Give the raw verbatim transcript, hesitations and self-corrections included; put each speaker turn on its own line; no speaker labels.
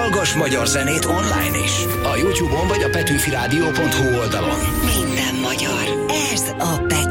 Hallgass magyar zenét online is. A YouTube-on vagy a petőfi rádió pont hu oldalon.
Minden magyar. Ez a Petőfi